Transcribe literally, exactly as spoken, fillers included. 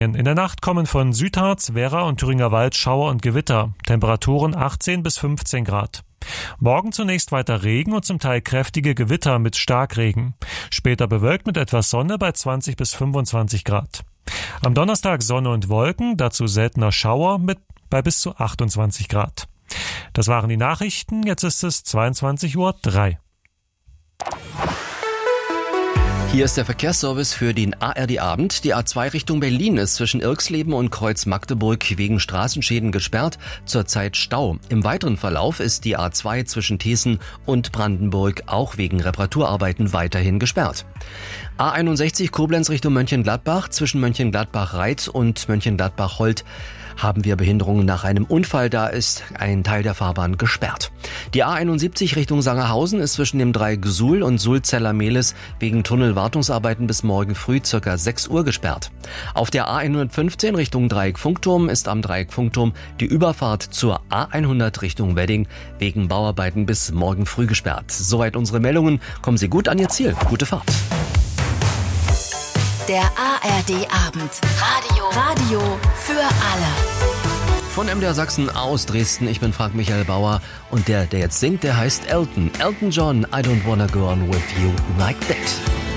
In der Nacht kommen von Südharz, Werra und Thüringer Wald Schauer und Gewitter. Temperaturen achtzehn bis fünfzehn Grad. Morgen zunächst weiter Regen und zum Teil kräftige Gewitter mit Starkregen. Später bewölkt mit etwas Sonne bei zwanzig bis fünfundzwanzig Grad. Am Donnerstag Sonne und Wolken, dazu seltener Schauer mit bei bis zu achtundzwanzig Grad. Das waren die Nachrichten, jetzt ist es zweiundzwanzig Uhr drei. Hier ist der Verkehrsservice für den A R D-Abend. Die A zwei Richtung Berlin ist zwischen Irxleben und Kreuz Magdeburg wegen Straßenschäden gesperrt, zurzeit Stau. Im weiteren Verlauf ist die A zwei zwischen Thießen und Brandenburg auch wegen Reparaturarbeiten weiterhin gesperrt. A einundsechzig Koblenz Richtung Mönchengladbach, zwischen Mönchengladbach-Reit und Mönchengladbach-Holt haben wir Behinderungen nach einem Unfall, da ist ein Teil der Fahrbahn gesperrt. Die A einundsiebzig Richtung Sangerhausen ist zwischen dem Dreieck Suhl und Sulzeller-Mehlis wegen Tunnelwartungsarbeiten bis morgen früh ca. sechs Uhr gesperrt. Auf der A hundertfünfzehn Richtung Dreieck Funkturm ist am Dreieck Funkturm die Überfahrt zur A hundert Richtung Wedding wegen Bauarbeiten bis morgen früh gesperrt. Soweit unsere Meldungen. Kommen Sie gut an Ihr Ziel. Gute Fahrt. Der A R D-Abend. Radio. Radio für alle. Von M D R Sachsen aus Dresden, ich bin Frank Michael Bauer und der, der jetzt singt, der heißt Elton. Elton John, I don't wanna go on with you like that.